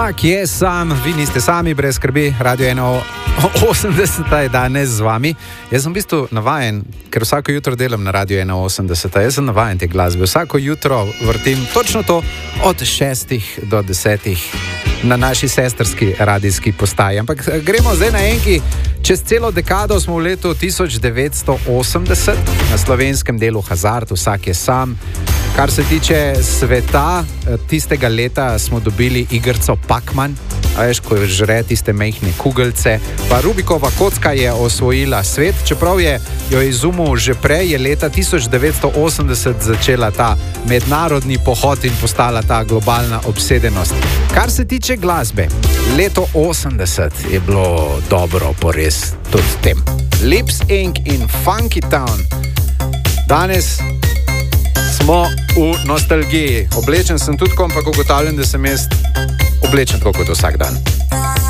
Kje sam, vi niste sami, brez skrbi, Radio 81 je danes z vami. Jaz sem v bistvu navajen, ker vsako jutro delam na Radio 81, jaz sem navajen te glasbe. Vsako jutro vrtim točno to od 6 do 10 na naši sestrski radijski postaji. Ampak gremo zdaj na enki. Čez celo dekado smo v letu 1980 na slovenskem delu Hazard, vsak je sam. Kar se tiče sveta, tistega leta smo dobili igrico Pac-Man, a veš, ko žre tiste mehne kugelce. Pa Rubikova kocka je osvojila svet, čeprav je jo izumil že prej, je leta 1980 začela ta mednarodni pohod in postala ta globalna obsedenost. Kar se tiče glasbe, leto 80 je bilo dobro pores tudi tem. Lips Inc. in Funky Town. Danes smo v nostalgiji. Oblečen sem tudi, ampak ugotavljam, da sem jaz oblečen tako kot vsak dan.